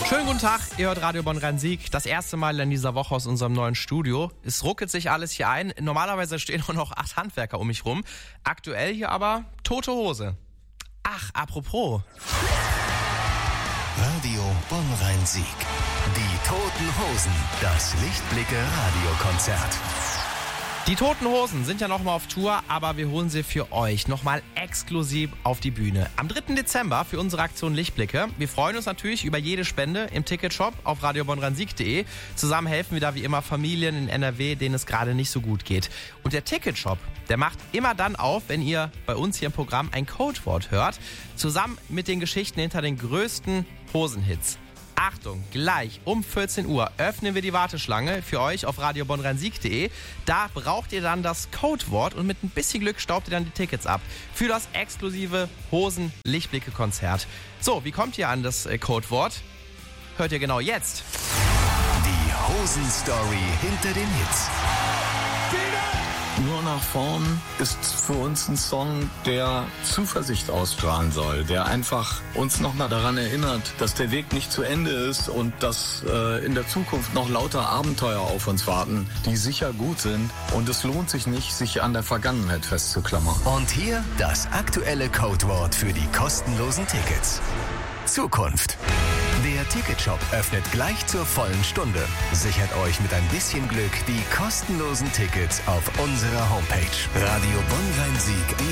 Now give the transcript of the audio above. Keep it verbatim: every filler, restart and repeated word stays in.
Schönen guten Tag, ihr hört Radio Bonn-Rhein-Sieg. Das erste Mal in dieser Woche aus unserem neuen Studio. Es ruckelt sich alles hier ein. Normalerweise stehen nur noch acht Handwerker um mich rum. Aktuell hier aber tote Hose. Ach, apropos. Radio Bonn-Rhein-Sieg. Die Toten Hosen. Das Lichtblicke-Radiokonzert. Die Toten Hosen sind ja nochmal auf Tour, aber wir holen sie für euch nochmal exklusiv auf die Bühne. Am dritten Dezember für unsere Aktion Lichtblicke. Wir freuen uns natürlich über jede Spende im Ticketshop auf radio bonn rhein sieg punkt de. Zusammen helfen wir da wie immer Familien in N R W, denen es gerade nicht so gut geht. Und der Ticketshop, der macht immer dann auf, wenn ihr bei uns hier im Programm ein Codewort hört, zusammen mit den Geschichten hinter den größten Hosenhits. Achtung, gleich um vierzehn Uhr öffnen wir die Warteschlange für euch auf radio bonn rhein sieg punkt de. Da braucht ihr dann das Codewort und mit ein bisschen Glück staubt ihr dann die Tickets ab für das exklusive Hosen-Lichtblicke-Konzert. So, wie kommt ihr an das Codewort? Hört ihr genau jetzt. Die Hosen-Story hinter den Hits. Nur nach vorn ist für uns ein Song, der Zuversicht ausstrahlen soll, der einfach uns nochmal daran erinnert, dass der Weg nicht zu Ende ist und dass äh, in der Zukunft noch lauter Abenteuer auf uns warten, die sicher gut sind und es lohnt sich nicht, sich an der Vergangenheit festzuklammern. Und hier das aktuelle Codewort für die kostenlosen Tickets. Zukunft. Der Ticketshop öffnet gleich zur vollen Stunde. Sichert euch mit ein bisschen Glück die kostenlosen Tickets auf unserer Homepage radio bonn rhein sieg punkt